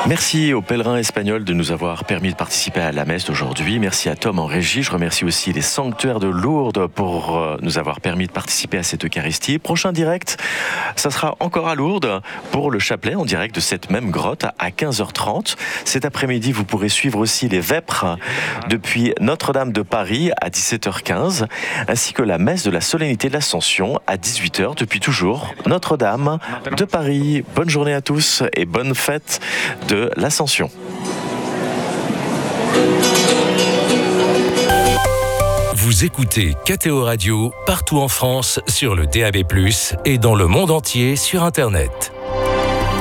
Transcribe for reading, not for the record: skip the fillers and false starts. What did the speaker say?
Merci aux pèlerins espagnols de nous avoir permis de participer à la messe d'aujourd'hui. Merci à Tom en régie. Je remercie aussi les sanctuaires de Lourdes pour nous avoir permis de participer à cette Eucharistie. Prochain direct, ça sera encore à Lourdes pour le chapelet en direct de cette même grotte à 15h30. Cet après-midi, vous pourrez suivre aussi les vêpres depuis Notre-Dame de Paris à 17h15, ainsi que la messe de la solennité de l'Ascension à 18h depuis toujours Notre-Dame de Paris. Bonne journée à tous et bonne fête de l'Ascension. Vous écoutez KTO Radio partout en France sur le DAB+, et dans le monde entier sur Internet.